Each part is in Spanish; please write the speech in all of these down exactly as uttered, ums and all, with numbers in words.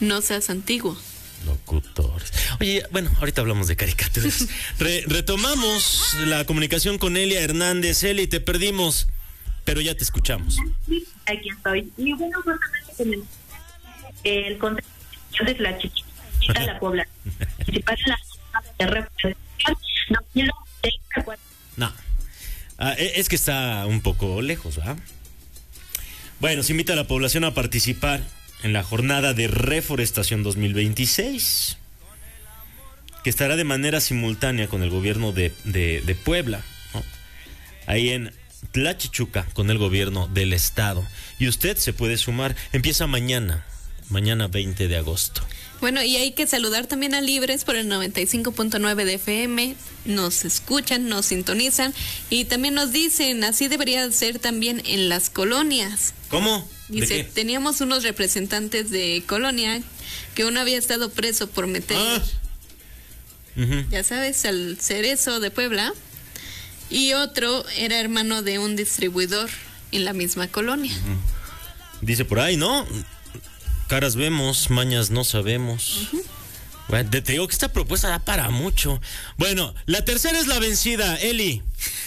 no seas antiguo. Locutores. Oye, bueno, ahorita hablamos de caricaturas. Re- retomamos la comunicación con Elia Hernández. Eli, te perdimos, pero ya te escuchamos. Aquí estoy. Y bueno, justamente el, el contexto de la chiquita, la población principal en la de representación, no quiero No, ah, es que está un poco lejos, ¿verdad? Bueno, se invita a la población a participar en la jornada de reforestación dos mil veintiséis, que estará de manera simultánea con el gobierno de, de, de Puebla, ¿no? Ahí en Tlachichuca, con el gobierno del estado. Y usted se puede sumar, empieza mañana, mañana veinte de agosto. Bueno, y hay que saludar también a Libres por el noventa y cinco punto nueve de F M. Nos escuchan, nos sintonizan y también nos dicen, así debería ser también en las colonias. ¿Cómo? Dice, teníamos unos representantes de colonia que uno había estado preso por meter, ah. uh-huh. ya sabes, al Cerezo de Puebla, y otro era hermano de un distribuidor en la misma colonia. Uh-huh. Dice por ahí, ¿no? Caras vemos, mañas no sabemos. Uh-huh. Bueno, te digo que esta propuesta da para mucho. Bueno, la tercera es la vencida, Eli.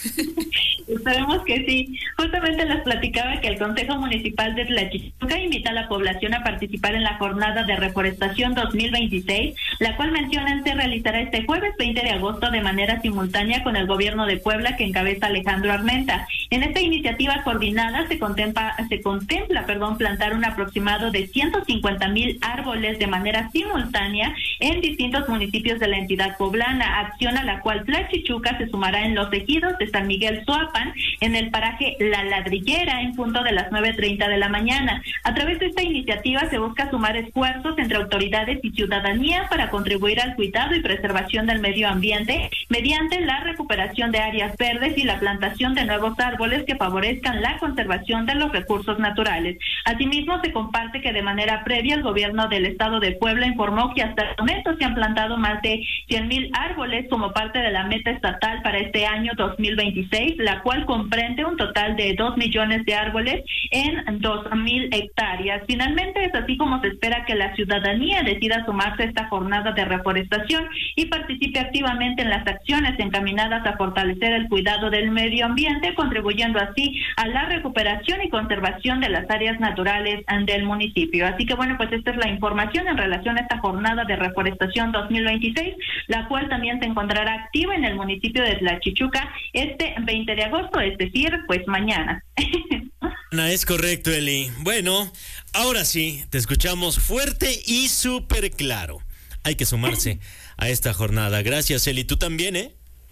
Esperemos que sí. Justamente les platicaba que el Consejo Municipal de Tlachichuca invita a la población a participar en la jornada de reforestación dos mil veintiséis, la cual mencionan se realizará este jueves veinte de agosto de manera simultánea con el gobierno de Puebla que encabeza Alejandro Armenta. En esta iniciativa coordinada se contempla, se contempla, perdón, plantar un aproximado de ciento cincuenta mil árboles de manera simultánea en distintos municipios de la entidad poblana, acción a la cual Tlachichuca se sumará en los ejidos de San Miguel Suapan, en el paraje La Ladrillera, en punto de las nueve treinta de la mañana. A través de esta iniciativa se busca sumar esfuerzos entre autoridades y ciudadanía para contribuir al cuidado y preservación del medio ambiente mediante la recuperación de áreas verdes y la plantación de nuevos árboles que favorezcan la conservación de los recursos naturales. Asimismo, se comparte que de manera previa el gobierno del estado de Puebla informó que hasta el momento se han plantado más de cien mil árboles como parte de la meta estatal para este año dos mil veintiséis, la cual comprende un total de dos millones de árboles en dos mil hectáreas. Finalmente, es así como se espera que la ciudadanía decida sumarse a esta jornada de reforestación y participe activamente en las acciones encaminadas a fortalecer el cuidado del medio ambiente, contribuyendo así a la recuperación y conservación de las áreas naturales del municipio. Así que bueno, pues esta es la información en relación a esta jornada de reforestación dos mil veintiséis, la cual también se encontrará activa en el municipio de Tlachichuca este veinte de agosto, es decir, pues mañana. No, es correcto, Eli. Bueno, ahora sí, te escuchamos fuerte y súper claro. Hay que sumarse a esta jornada. Gracias, Eli. ¿Tú también, eh?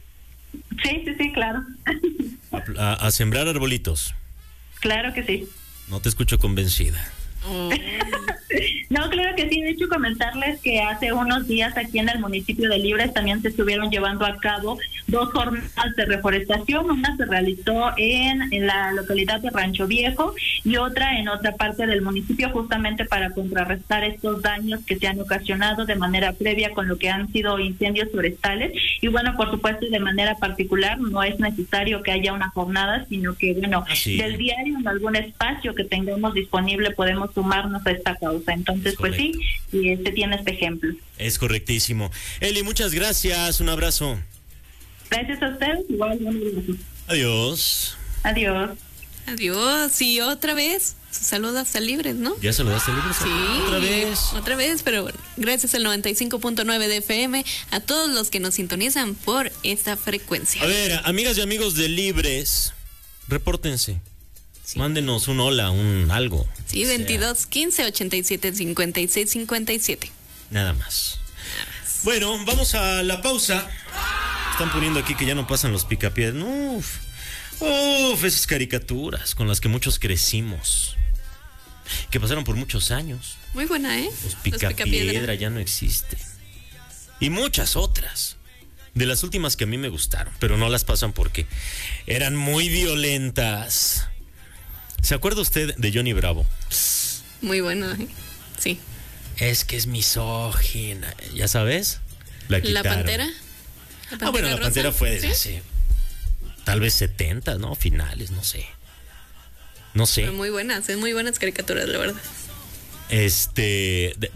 Sí, sí, sí, claro. A, a, a sembrar arbolitos. Claro que sí. No te escucho convencida. Oh. No, claro que sí. De hecho, comentarles que hace unos días aquí en el municipio de Libres también se estuvieron llevando a cabo dos jornadas de reforestación. Una se realizó en, en la localidad de Rancho Viejo y otra en otra parte del municipio, justamente para contrarrestar estos daños que se han ocasionado de manera previa con lo que han sido incendios forestales. Y bueno, por supuesto, de manera particular no es necesario que haya una jornada, sino que, bueno, ah, sí. del diario en algún espacio que tengamos disponible podemos sumarnos a esta causa. Entonces, pues sí, y este tiene este ejemplo. Es correctísimo. Eli, muchas gracias. Un abrazo. Gracias a ustedes. Igual, un abrazo. Adiós. Adiós. Adiós. Y otra vez, saludos a Libres, ¿no? ¿Ya saludaste a Libres? Sí. Otra vez. Otra vez, pero bueno, gracias al noventa y cinco punto nueve de F M, a todos los que nos sintonizan por esta frecuencia. A ver, amigas y amigos de Libres, repórtense. Sí. Mándenos un hola, un algo. Sí, veintidós, quince, ochenta y siete, cincuenta y seis, cincuenta y siete. Nada más. Bueno, vamos a la pausa. Están poniendo aquí que ya no pasan los picapiedras. Uf, uf, esas caricaturas con las que muchos crecimos. Que pasaron por muchos años. Muy buena, ¿eh? Los picapiedra ya no existe. Y muchas otras. De las últimas que a mí me gustaron, pero no las pasan porque eran muy violentas. ¿Se acuerda usted de Johnny Bravo? Muy bueno, ¿eh? Sí. Es que es misógina, ¿ya sabes? La quitaron. ¿La Pantera? ¿La Pantera ah, bueno, Rosa? La Pantera fue desde ¿Sí? hace tal vez setenta, ¿no? Finales, no sé. No sé. Pero muy buenas, es muy buenas caricaturas, la verdad. Este... De,